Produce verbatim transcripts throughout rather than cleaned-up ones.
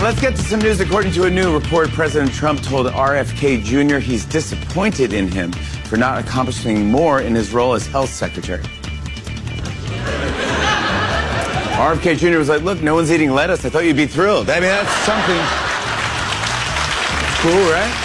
Let's get to some news. According to a new report, President Trump told R F K Junior he's disappointed in him for not accomplishing more in his role as health secretary. R F K Junior was like, look, no one's eating lettuce. I thought you'd be thrilled. I mean, that's something cool, right?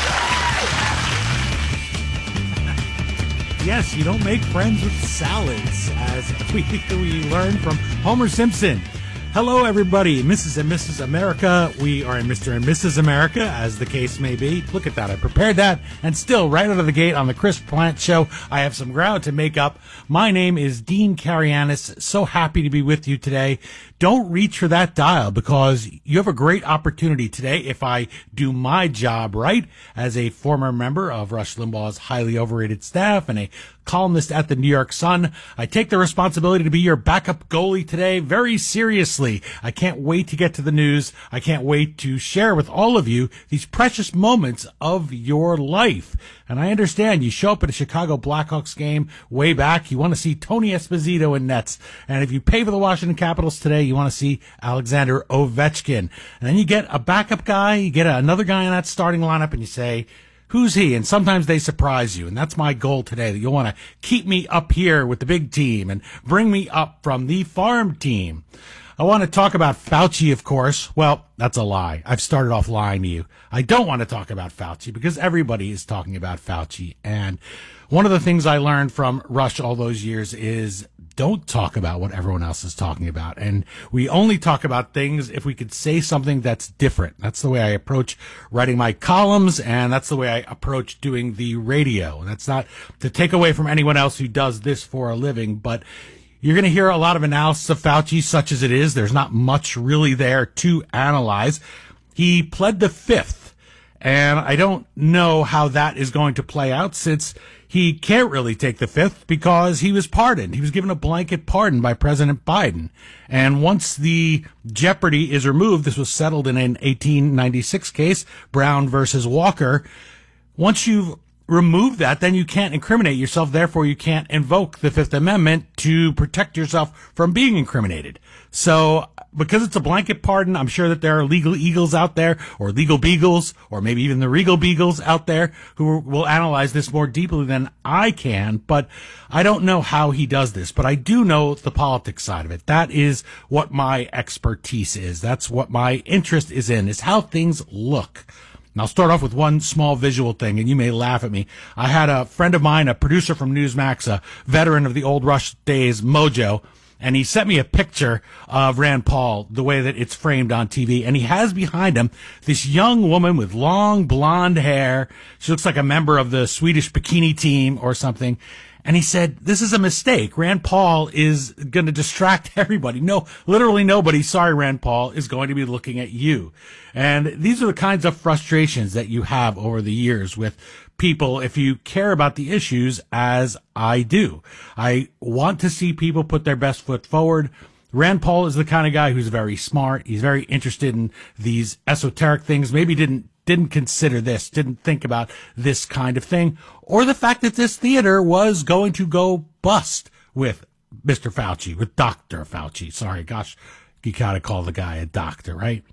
Yes, you don't make friends with salads, as we, we learned from Homer Simpson. Hello, everybody. Missus and Missus America. We are in Mister and Missus America, as the case may be. Look at that. I prepared that. And still, right out of the gate on the Chris Plant Show, I have some ground to make up. My name is Dean Karayanis. So happy to be with you today. Don't reach for that dial, because you have a great opportunity today if I do my job right as a former member of Rush Limbaugh's highly overrated staff and a columnist at the New York Sun. I take the responsibility to be your backup goalie today very seriously. I can't wait to get to the news. I can't wait to share with all of you these precious moments of your life. And I understand you show up at a Chicago Blackhawks game way back. You want to see Tony Esposito in nets. And if you pay for the Washington Capitals today, you want to see Alexander Ovechkin. And then you get a backup guy, you get another guy in that starting lineup, and you say, who's he? And sometimes they surprise you. And that's my goal today, that you'll want to keep me up here with the big team and bring me up from the farm team. I want to talk about Fauci, of course. Well, that's a lie. I've started off lying to you. I don't want to talk about Fauci because everybody is talking about Fauci. And one of the things I learned from Rush all those years is don't talk about what everyone else is talking about. And we only talk about things if we could say something that's different. That's the way I approach writing my columns, and that's the way I approach doing the radio. And that's not to take away from anyone else who does this for a living, but you're going to hear a lot of analysis of Fauci, such as it is. There's not much really there to analyze. He pled the fifth, and I don't know how that is going to play out, since he can't really take the fifth because he was pardoned. He was given a blanket pardon by President Biden. And once the jeopardy is removed, this was settled in an eighteen ninety-six case, Brown versus Walker. Once you've remove that, then you can't incriminate yourself. Therefore, you can't invoke the Fifth Amendment to protect yourself from being incriminated. So, because it's a blanket pardon, I'm sure that there are legal eagles out there, or legal beagles, or maybe even the regal beagles out there who will analyze this more deeply than I can. But I don't know how he does this, but I do know the politics side of it. That is what my expertise is. That's what my interest is in, is how things look. And I'll start off with one small visual thing, and you may laugh at me. I had a friend of mine, a producer from Newsmax, a veteran of the old Rush days, Mojo, and he sent me a picture of Rand Paul, the way that it's framed on T V, and he has behind him this young woman with long blonde hair. She looks like a member of the Swedish bikini team or something. And he said, this is a mistake. Rand Paul is going to distract everybody. No, literally nobody, sorry, Rand Paul, is going to be looking at you. And these are the kinds of frustrations that you have over the years with people if you care about the issues as I do. I want to see people put their best foot forward. Rand Paul is the kind of guy who's very smart. He's very interested in these esoteric things. Maybe didn't didn't consider this, didn't think about this kind of thing, or the fact that this theater was going to go bust with Mister Fauci, with Doctor Fauci. Sorry, gosh, you gotta call the guy a doctor, right?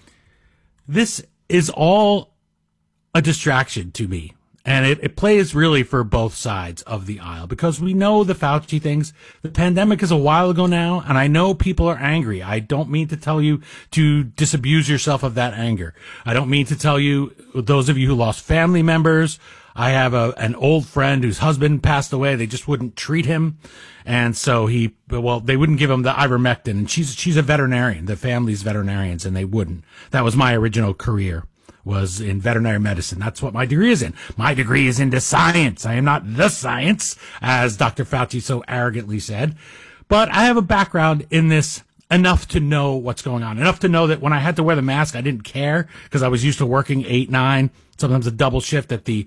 This is all a distraction to me. And it, it plays really for both sides of the aisle, because we know the Fauci things. The pandemic is a while ago now, and I know people are angry. I don't mean to tell you to disabuse yourself of that anger. I don't mean to tell you, those of you who lost family members, I have a, an old friend whose husband passed away. They just wouldn't treat him. And so he, well, they wouldn't give him the ivermectin. And she's, she's a veterinarian. The family's veterinarians, and they wouldn't. That was my original career, was in veterinary medicine. That's what my degree is in. My degree is into science. I am not the science, as Doctor Fauci so arrogantly said. But I have a background in this enough to know what's going on. Enough to know that when I had to wear the mask, I didn't care, because I was used to working eight, nine, sometimes a double shift at the